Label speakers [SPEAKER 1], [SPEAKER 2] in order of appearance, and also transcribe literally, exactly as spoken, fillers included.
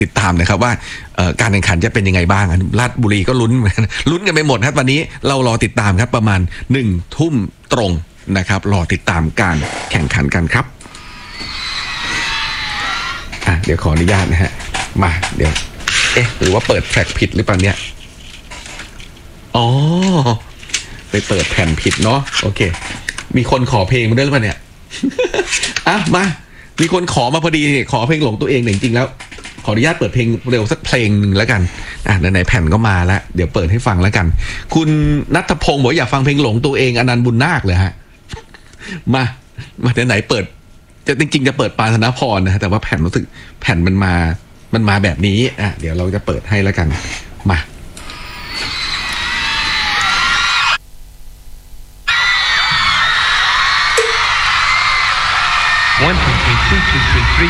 [SPEAKER 1] ติดตามนะครับว่าการแข่งขันจะเป็นยังไงบ้างราชบุรีก็ลุ้นลุ้นกันไปหมดครับวันนี้เรารอติดตามครับประมาณหนึ่งทุ่มตรงนะครับรอติดตามการแข่งขันกันครับอ่ะเดี๋ยวขออนุญาตนะฮะมาเดี๋ยวเอ๊ะหรือว่าเปิดแทร็กผิดหรือเปล่าเนี่ยอ๋อไปเปิดแผ่นผิดเนาะโอเคมีคนขอเพลงมาด้วยหรือเปล่าเนี่ยอ่ะมามีคนขอมาพอดีขอเพลงหลงตัวเองแต่จริงๆแล้วขออนุญาตเปิดเพลงเร็วสักเพลงหนึ่งแล้วกันอ่ะไหนๆแผ่นก็มาแล้วเดี๋ยวเปิดให้ฟังแล้วกันคุณณัฐพงศ์บอกอยากฟังเพลงหลงตัวเองอนันต์บุญนาคเลยฮะมามาไหนๆเปิดจะจริงๆจะเปิดปานธนพรนะฮะแต่ว่าแผ่นรู้สึกแผ่นมันมามันมาแบบนี้อ่ะเดี๋ยวเราจะเปิดให้แล้วกันมา